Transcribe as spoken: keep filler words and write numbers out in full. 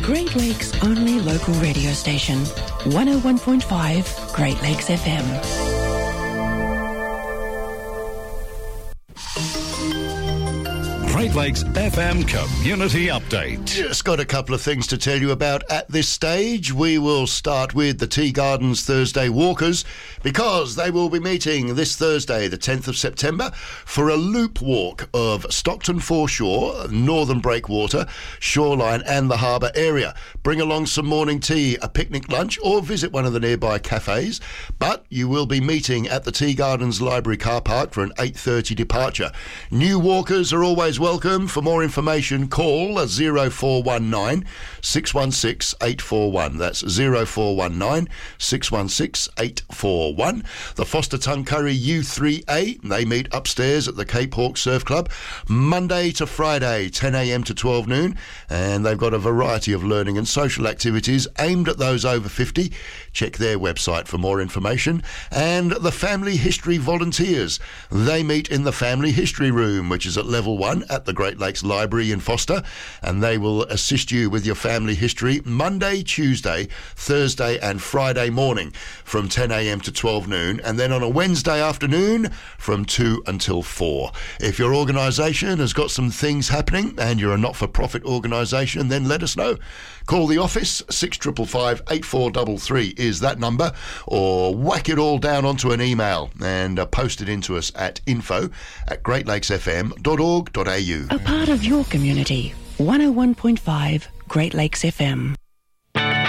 Great Lakes' only local radio station, one oh one point five Great Lakes F M. Great Lakes F M Community Update. Just got a couple of things to tell you about at this stage. We will start with the Tea Gardens Thursday Walkers because they will be meeting this Thursday, the tenth of September, for a loop walk of Stockton Foreshore, Northern Breakwater, Shoreline and the harbour area. Bring along some morning tea, a picnic lunch or visit one of the nearby cafes. But you will be meeting at the Tea Gardens Library car park for an eight thirty departure. New walkers are always welcome. For more information, call oh four one nine, six one six, eight four one. That's oh four one nine, six one six, eight four one. The Foster Tuncurry U three A, they meet upstairs at the Cape Hawk Surf Club, Monday to Friday, ten a m to twelve noon, and they've got a variety of learning and social activities aimed at those over fifty. Check their website for more information. And the Family History Volunteers, they meet in the Family History Room, which is at level one at the Great Lakes Library in Foster, and they will assist you with your family history Monday, Tuesday, Thursday and Friday morning from ten a m to twelve noon, and then on a Wednesday afternoon from two until four. If your organisation has got some things happening and you're a not-for-profit organisation, then let us know. Call the office, six five five five, eight four three three is that number, or whack it all down onto an email and uh, post it into us at info at great lakes f m dot org dot a u. A part of your community, one oh one point five Great Lakes F M.